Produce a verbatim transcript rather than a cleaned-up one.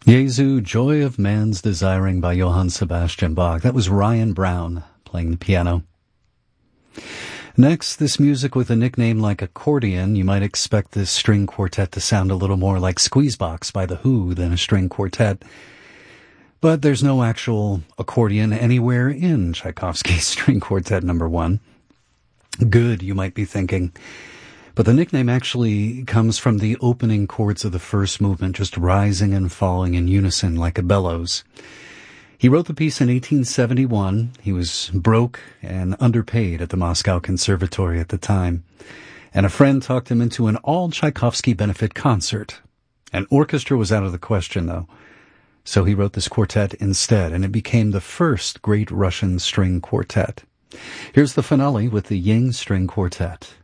Jesu, Joy of Man's Desiring by Johann Sebastian Bach. That was Ryan Brown playing the piano. Next, this music with a nickname like accordion. You might expect this string quartet to sound a little more like Squeezebox by The Who than a string quartet. But there's no actual accordion anywhere in Tchaikovsky's String Quartet number one. Good, you might be thinking. But the nickname actually comes from the opening chords of the first movement, just rising and falling in unison like a bellows. He wrote the piece in eighteen seventy-one. He was broke and underpaid at the Moscow Conservatory at the time. And a friend talked him into an all-Tchaikovsky benefit concert. An orchestra was out of the question, though. So he wrote this quartet instead, and it became the first great Russian string quartet. Here's the finale with the Ying String Quartet.